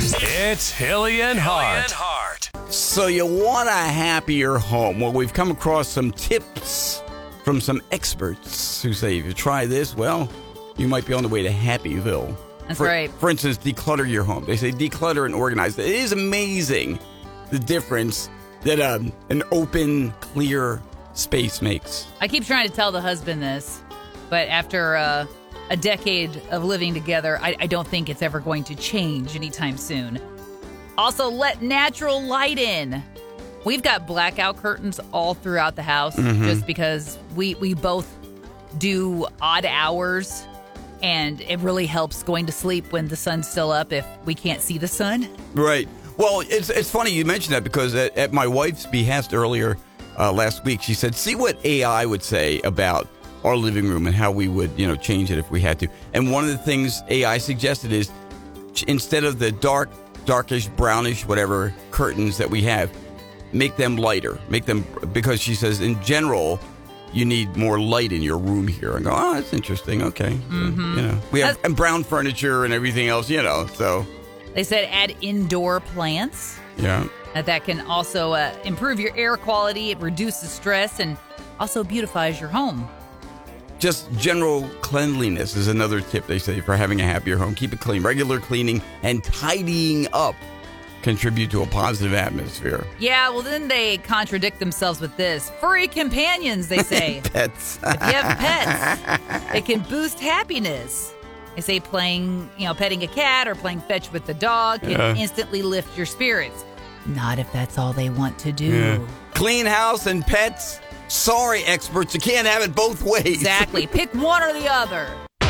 It's Hilly and Hart. So you want a happier home. Well, we've come across some tips from some experts who say if you try this, well, you might be on the way to Happyville. That's right. For instance, declutter your home. They say declutter and organize. It is amazing the difference that an open, clear space makes. I keep trying to tell the husband this, but after a decade of living together, I don't think it's ever going to change anytime soon. Also, let natural light in. We've got blackout curtains all throughout the house just because we both do odd hours, and it really helps going to sleep when the sun's still up if we can't see the sun. Right. Well, it's funny you mentioned that because at my wife's behest earlier last week, she said, see what AI would say about our living room and how we would, change it if we had to. And one of the things AI suggested is instead of the darkish, brownish, whatever curtains that we have, make them lighter. Make them, because she says in general, you need more light in your room here. I go, oh, that's interesting. Okay. So, we have brown furniture and everything else, so. They said add indoor plants. Yeah. That can also improve your air quality. It reduces stress and also beautifies your home. Just general cleanliness is another tip they say for having a happier home. Keep it clean. Regular cleaning and tidying up contribute to a positive atmosphere. Yeah, well, then they contradict themselves with this. Furry companions, they say. Pets. If you have pets, it can boost happiness. They say petting a cat or playing fetch with the dog can instantly lift your spirits. Not if that's all they want to do. Yeah. Clean house and pets? Sorry, experts, you can't have it both ways. Exactly. Pick one or the other.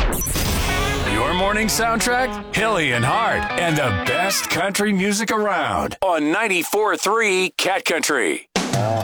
Your morning soundtrack, Hilly and Hart, and the best country music around on 94.3 Cat Country.